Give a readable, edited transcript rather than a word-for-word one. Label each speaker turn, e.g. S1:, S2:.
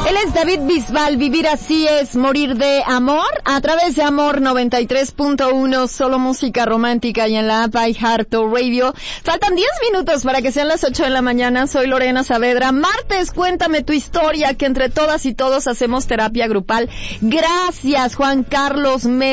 S1: Él es David Bisbal, Vivir así es morir de amor, a través de Amor 93.1, solo música romántica y en la app iHeartRadio. Faltan 10 minutos para que sean las 8 de la mañana, soy Lorena Saavedra. Martes, cuéntame tu historia, que entre todas y todos hacemos terapia grupal. Gracias, Juan Carlos